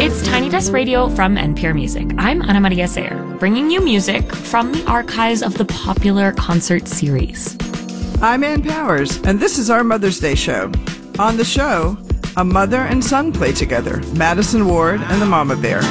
It's Tiny Desk Radio from NPR Music. I'm Ana Maria Sayer, bringing you music from the archives of the popular concert series. I'm Ann Powers, and this is our Mother's Day show. On the show, a mother and son play together, Madison Ward and the Mama Bear.